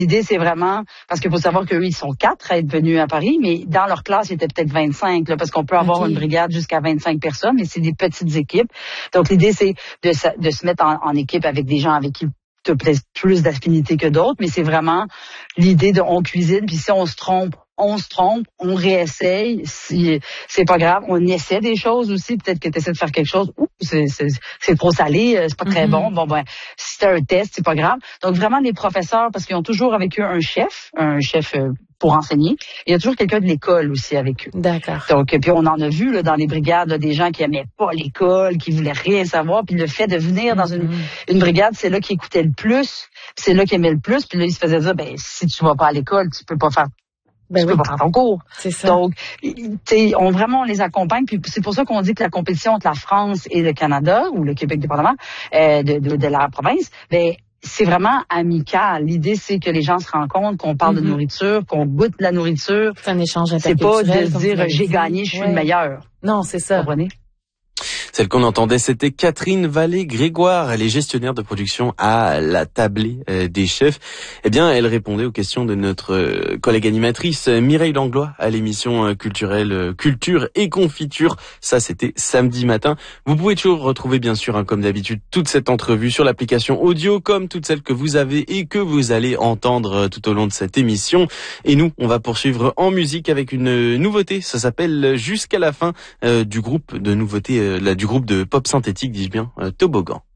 L'idée, c'est vraiment, parce qu'il faut savoir qu'eux, ils sont 4 à être venus à Paris, mais dans leur classe, il était peut-être 25, là, parce qu'on peut avoir une brigade jusqu'à 25 personnes, mais c'est des petites équipes. Donc, l'idée, c'est de se mettre en équipe avec des gens avec qui tu as peut-être plus d'affinité que d'autres, mais c'est vraiment l'idée de on cuisine, puis si on se trompe, on réessaye. Si c'est pas grave, on essaie des choses aussi. Peut-être que tu essaies de faire quelque chose. Ouh, c'est trop salé, c'est pas très bon. Bon, ben, si c'est un test, c'est pas grave. Donc, vraiment, les professeurs, parce qu'ils ont toujours avec eux un chef pour enseigner. Il y a toujours quelqu'un de l'école aussi avec eux. D'accord. Donc, puis on en a vu là, dans les brigades là, des gens qui aimaient pas l'école, qui voulaient rien savoir. Puis le fait de venir dans une brigade, c'est là qu'ils écoutaient le plus. C'est là qu'ils aimaient le plus. Puis là, ils se faisaient dire, ben si tu vas pas à l'école, tu peux pas faire ton cours. C'est ça. Donc, on les accompagne. Puis c'est pour ça qu'on dit que la compétition entre la France et le Canada, ou le Québec dépendamment, de la province, ben c'est vraiment amical. L'idée, c'est que les gens se rencontrent, qu'on parle de nourriture, qu'on goûte la nourriture. C'est un échange C'est pas interculturel. de se dire, j'ai gagné, je suis le meilleur. Non, c'est ça. Vous comprenez? Celle qu'on entendait, c'était Catherine Vallée-Grégoire. Elle est gestionnaire de production à la tablée des chefs. Eh bien, elle répondait aux questions de notre collègue animatrice Mireille Langlois à l'émission culturelle Culture et Confiture. Ça, c'était samedi matin. Vous pouvez toujours retrouver, bien sûr, comme d'habitude, toute cette entrevue sur l'application audio, comme toutes celles que vous avez et que vous allez entendre tout au long de cette émission. Et nous, on va poursuivre en musique avec une nouveauté. Ça s'appelle Jusqu'à la fin du groupe de nouveautés, du groupe de pop synthétique, dis-je bien, Toboggan.